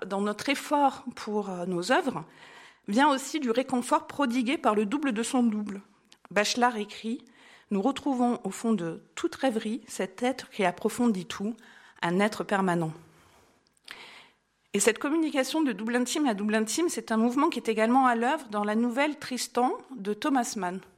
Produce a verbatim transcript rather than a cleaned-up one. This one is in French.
dans notre effort pour nos œuvres vient aussi du réconfort prodigué par le double de son double. Bachelard écrit « Nous retrouvons au fond de toute rêverie cet être qui approfondit tout, un être permanent ». Et cette communication de double intime à double intime, c'est un mouvement qui est également à l'œuvre dans la nouvelle Tristan de Thomas Mann.